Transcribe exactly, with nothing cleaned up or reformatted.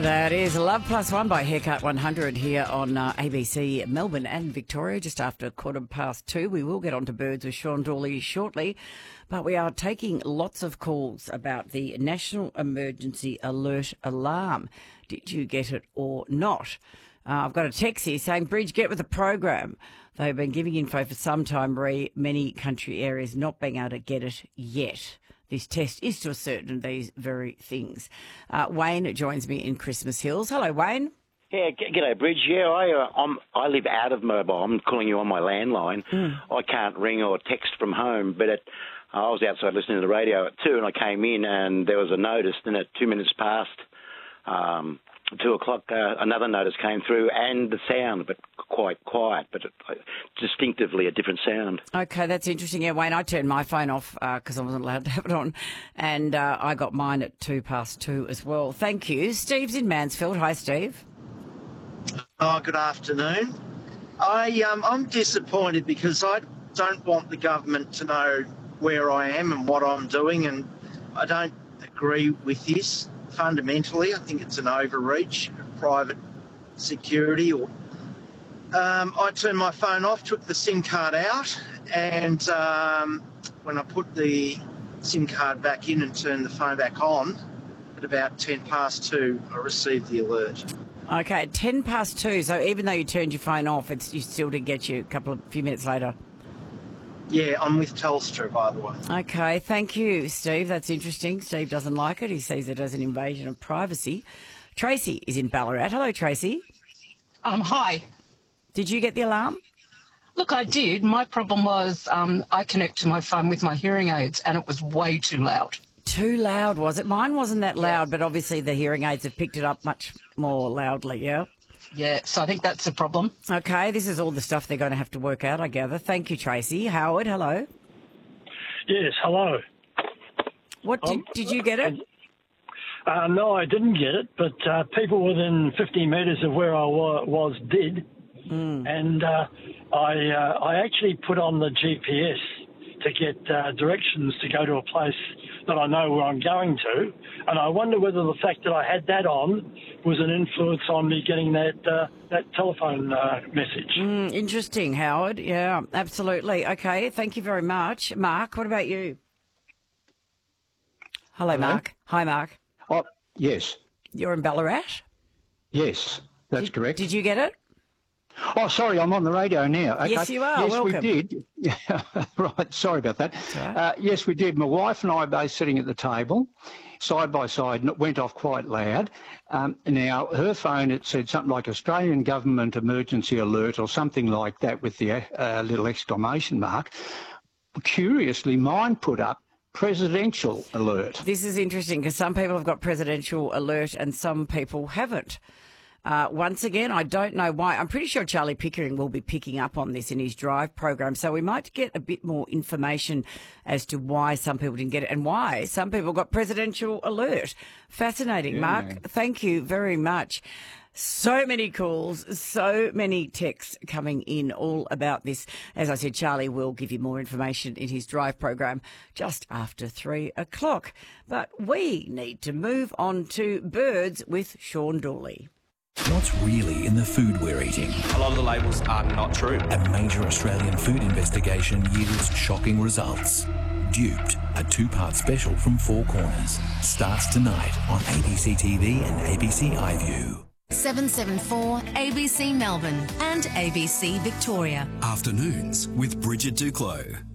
That is Love Plus One by Haircut one hundred here on uh, A B C Melbourne and Victoria, just after quarter past two. We will get on to birds with Sean Dawley shortly, but we are taking lots of calls about the National Emergency Alert Alarm. Did you get it or not? Uh, I've got a text here saying, Bridge, get with the program. They've been giving info for some time, re many country areas not being able to get it yet. This test is to ascertain these very things. Uh, Wayne joins me in Christmas Hills. Hello, Wayne. Yeah, g- g'day, Bridge. Yeah, I uh, I'm, I live out of mobile. I'm calling you on my landline. Mm. I can't ring or text from home, but it, I was outside listening to the radio at two, and I came in, and there was a notice. Then at two minutes past um, two o'clock, uh, another notice came through, and the sound, but quite quiet, but it, uh, distinctively a different sound. Okay, that's interesting. Yeah, Wayne, I turned my phone off because uh, I wasn't allowed to have it on, and uh, I got mine at two past two as well. Thank you. Steve's in Mansfield. Hi, Steve. Oh, good afternoon. I, um, I'm disappointed because I don't want the government to know where I am and what I'm doing, and I don't agree with this. Fundamentally, I think it's an overreach of private security. Or um, I turned my phone off, took the SIM card out, and um, when I put the SIM card back in and turned the phone back on, at about ten past two, I received the alert. Okay, ten past two. So even though you turned your phone off, it's you still did get you a couple of few minutes later. Yeah, I'm with Telstra, by the way. Okay, thank you, Steve. That's interesting. Steve doesn't like it. He sees it as an invasion of privacy. Tracy is in Ballarat. Hello, Tracy. Um, hi. Did you get the alarm? Look, I did. My problem was um, I connect to my phone with my hearing aids, and it was way too loud. Too loud, was it? Mine wasn't that loud, but obviously the hearing aids have picked it up much more loudly, yeah? Yeah, so I think that's the problem. Okay, this is all the stuff they're going to have to work out, I gather. Thank you, Tracy. Howard, hello. Yes, hello. What did, um, did you get it? Uh, no, I didn't get it, but uh, people within fifty metres of where I wa- was did. Mm. And uh, I uh, I actually put on the G P S to get uh, directions to go to a place that I know where I'm going to. And I wonder whether the fact that I had that on was an influence on me getting that uh, that telephone uh, message. Mm, interesting, Howard. Yeah, absolutely. Okay, thank you very much. Mark, what about you? Hello, Hello? Mark. Hi, Mark. Oh, yes. You're in Ballarat? Yes, that's did, correct. Did you get it? Oh, sorry, I'm on the radio now. Okay. Yes, you are. Yes, Welcome. we did. Yeah, right, sorry about that. Right. Uh, yes, we did. My wife and I were both sitting at the table, side by side, and it went off quite loud. Um, now, her phone, it said something like Australian Government Emergency Alert or something like that with the uh, little exclamation mark. Curiously, mine put up Presidential Alert. This is interesting because some people have got Presidential Alert and some people haven't. Uh, once again, I don't know why. I'm pretty sure Charlie Pickering will be picking up on this in his Drive program, so we might get a bit more information as to why some people didn't get it and why some people got Presidential Alert. Fascinating, yeah. Mark. Thank you very much. So many calls, so many texts coming in all about this. As I said, Charlie will give you more information in his Drive program just after three o'clock. But we need to move on to birds with Sean Dawley. What's really in the food we're eating? A lot of the labels are not true. A major Australian food investigation yields shocking results. Duped, a two-part special from Four Corners, starts tonight on A B C T V and A B C iView. seven seven four A B C Melbourne and A B C Victoria. Afternoons with Bridget Duclos.